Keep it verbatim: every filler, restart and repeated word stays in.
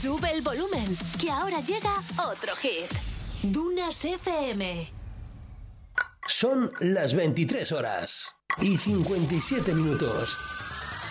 Sube el volumen, que ahora llega otro hit. Dunas F M. Son las veintitrés horas y cincuenta y siete minutos.